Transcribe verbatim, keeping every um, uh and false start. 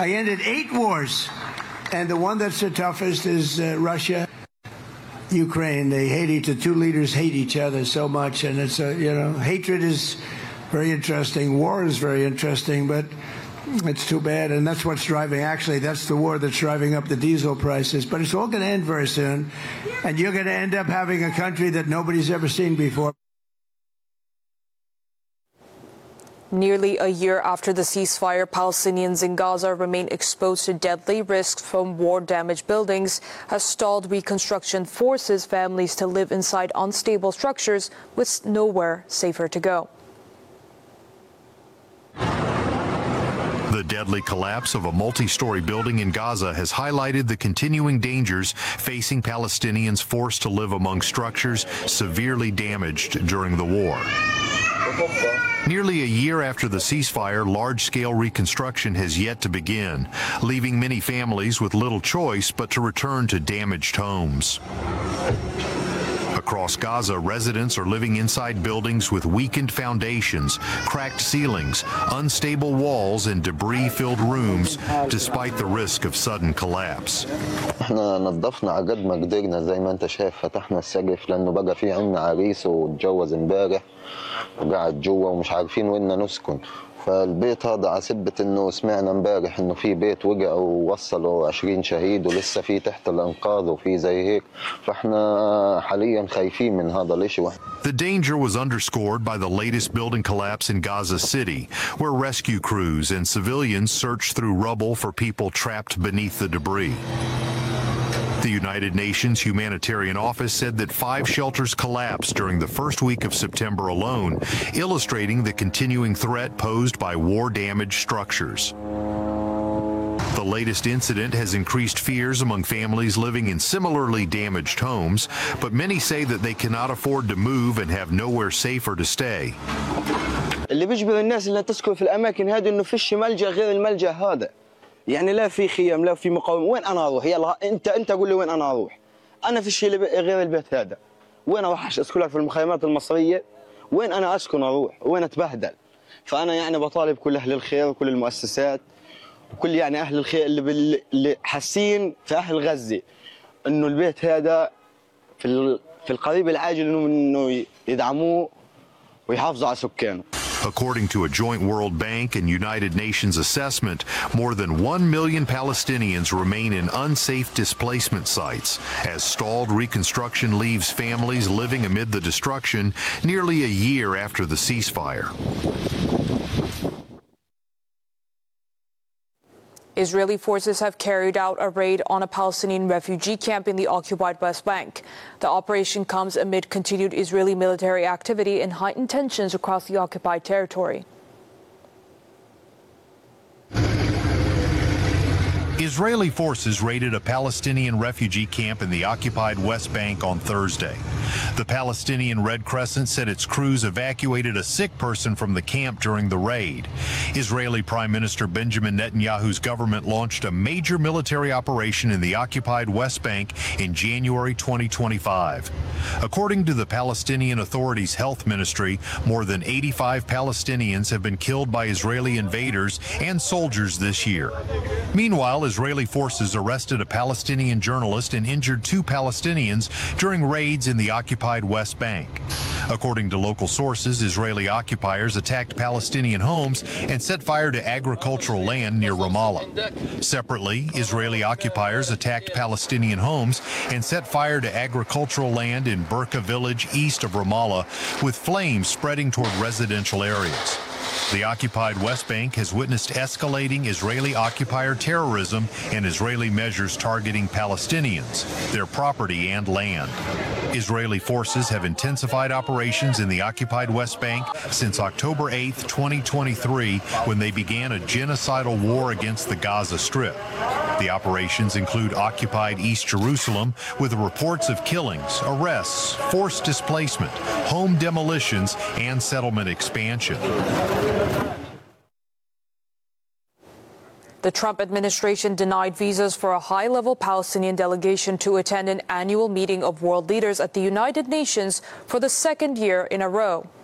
I ended eight wars, and the one that's the toughest is uh, Russia, Ukraine. They hate each. The two leaders hate each other so much, and it's a you know hatred is very interesting. War is very interesting, but it's too bad, and that's what's driving. Actually, that's the war that's driving up the diesel prices. But it's all going to end very soon, and you're going to end up having a country that nobody's ever seen before. Nearly a year after the ceasefire, Palestinians in Gaza remain exposed to deadly risks from war-damaged buildings as stalled reconstruction forces families to live inside unstable structures with nowhere safer to go. The deadly collapse of a multi-story building in Gaza has highlighted the continuing dangers facing Palestinians forced to live among structures severely damaged during the war. Nearly a year after the ceasefire, large-scale reconstruction has yet to begin, leaving many families with little choice but to return to damaged homes. Across Gaza, residents are living inside buildings with weakened foundations, cracked ceilings, unstable walls, and debris-filled rooms, despite the risk of sudden collapse. احنا نظفنا على قد ما قدرنا زي ما انت شايف فتحنا السقف لانه بقى في عنا عريس واتجوز امبارح وقاعد جوا ومش عارفين وين نسكن. فالبيت هذا على سبة انه سمعنا امبارح انه في بيت وقع ووصلوا عشرين شهيد ولسه في تحت الانقاض وفي زي هيك فاحنا حاليا خايفين من هذا الاشي. The danger was underscored by the latest building collapse in Gaza City, where rescue crews and civilians searched through rubble for people trapped beneath the debris. The United Nations Humanitarian Office said that five shelters collapsed during the first week of September alone, illustrating the continuing threat posed by war-damaged structures. The latest incident has increased fears among families living in similarly damaged homes, but many say that they cannot afford to move and have nowhere safer to stay. اللي بيجبر الناس اللي تسكن في الأماكن هذه إنه فيش ملجأ غير الملجأ هذا. يعني لا في خيام لا في مقاومة. وين أنا أروح؟ يلا أنت أنت قول لي وين أنا أروح؟ أنا في شيء غير البيت هذا. وين أروح أسكن لك في المخيمات المصرية؟ وين أنا أسكن أروح؟ وين أتبهدل؟ فأنا يعني بطالب كل أهل الخير وكل المؤسسات وكل يعني أهل الخير اللي اللي حاسين في أهل غزة إنه البيت هذا في في القريب العاجل إنه يدعموه ويحافظوا على سكانه. According to a joint World Bank and United Nations assessment, more than one million Palestinians remain in unsafe displacement sites as stalled reconstruction leaves families living amid the destruction nearly a year after the ceasefire. Israeli forces have carried out a raid on a Palestinian refugee camp in the occupied West Bank. The operation comes amid continued Israeli military activity and heightened tensions across the occupied territory. Israeli forces raided a Palestinian refugee camp in the occupied West Bank on Thursday. The Palestinian Red Crescent said its crews evacuated a sick person from the camp during the raid. Israeli Prime Minister Benjamin Netanyahu's government launched a major military operation in the occupied West Bank in January twenty twenty-five. According to the Palestinian Authority's health ministry, more than eighty-five Palestinians have been killed by Israeli invaders and soldiers this year. Meanwhile, Israeli forces arrested a Palestinian journalist and injured two Palestinians during raids in the occupied West Bank. According to local sources, Israeli occupiers attacked Palestinian homes and set fire to agricultural land near Ramallah. Separately, Israeli occupiers attacked Palestinian homes and set fire to agricultural land in Burqa village east of Ramallah, with flames spreading toward residential areas. The occupied West Bank has witnessed escalating Israeli occupier terrorism and Israeli measures targeting Palestinians, their property and land. Israeli forces have intensified operations in the occupied West Bank since October eighth, twenty twenty-three, when they began a genocidal war against the Gaza Strip. The operations include occupied East Jerusalem, with reports of killings, arrests, forced displacement, home demolitions, and settlement expansion. The Trump administration denied visas for a high-level Palestinian delegation to attend an annual meeting of world leaders at the United Nations for the second year in a row.